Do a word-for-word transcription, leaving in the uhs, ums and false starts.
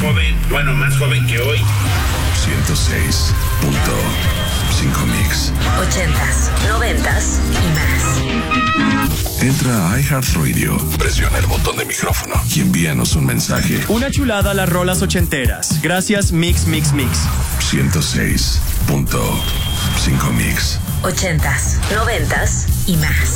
joven, bueno, más joven que hoy. ciento seis punto cinco Mix. Ochentas, noventas y más. Entra a iHeartRadio, presiona el botón de micrófono y envíanos un mensaje. Una chulada a las rolas ochenteras. Gracias, Mix, Mix, Mix. ciento seis punto cinco Mix. Ochentas, noventas y más.